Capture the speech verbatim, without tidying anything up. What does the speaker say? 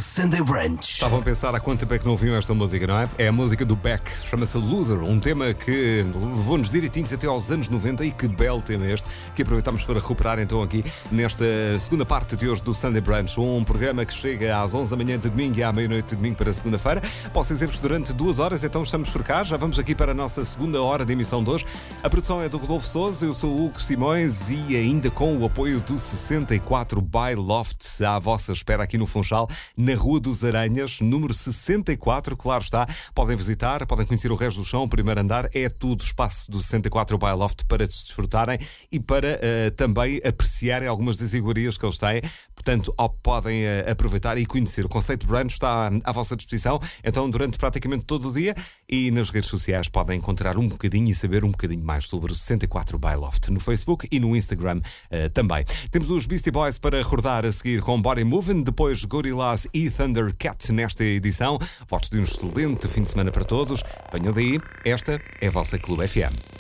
Sunday Brunch. Estavam a pensar há quanto tempo é que não ouviam esta música, não é? É a música do Beck, chama-se Loser, um tema que levou-nos direitinhos até aos anos noventa, e que belo tema este, que aproveitamos para recuperar então aqui nesta segunda parte de hoje do Sunday Brunch, um programa que chega às onze da manhã de domingo e à meia-noite de domingo para segunda-feira. Posso dizer-vos que durante duas horas então estamos por cá, já vamos aqui para a nossa segunda hora de emissão de hoje. A produção é do Rodolfo Sousa, eu sou o Hugo Simões e ainda com o apoio do sessenta e quatro by Loft à vossa espera aqui no Funchal, na Rua dos Aranhas, número sessenta e quatro, claro está. Podem visitar, podem conhecer o resto do chão, o primeiro andar, é tudo espaço do sessenta e quatro by Loft para desfrutarem e para uh, também apreciarem algumas das iguarias que eles têm. Portanto, podem uh, aproveitar e conhecer. O conceito de brunch está à vossa disposição, então durante praticamente todo o dia, e nas redes sociais podem encontrar um bocadinho e saber um bocadinho mais sobre o sessenta e quatro by Loft, no Facebook e no Instagram uh, também. Temos os Beastie Boys para rodar a seguir com Body Moving, depois Gorillaz e Thundercat nesta edição. Votos de um excelente fim de semana para todos. Venham daí, esta é a vossa Clube F M.